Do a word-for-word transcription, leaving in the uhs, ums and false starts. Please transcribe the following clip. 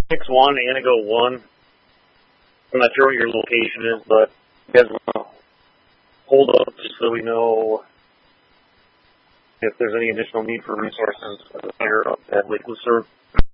six one, Anago one. I'm not sure what your location is, but you guys want to hold up just so we know if there's any additional need for resources here up at Lake Lucerne.